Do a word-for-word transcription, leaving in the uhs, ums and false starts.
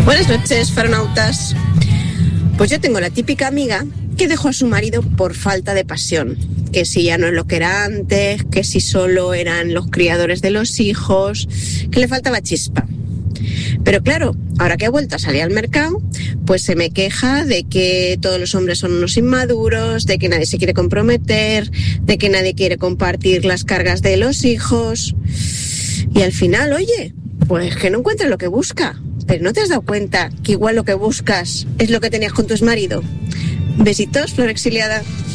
Buenas noches, faronautas. Pues yo tengo la típica amiga que dejó a su marido por falta de pasión. Que si ya no es lo que era antes, que si solo eran los criadores de los hijos, que le faltaba chispa. Pero claro, ahora que ha vuelto a salir al mercado, pues se me queja de que todos los hombres son unos inmaduros, de que nadie se quiere comprometer, de que nadie quiere compartir las cargas de los hijos. Y al final, oye, pues que no encuentra lo que busca. Pero ¿no te has dado cuenta que igual lo que buscas es lo que tenías con tu exmarido? Besitos, flor exiliada.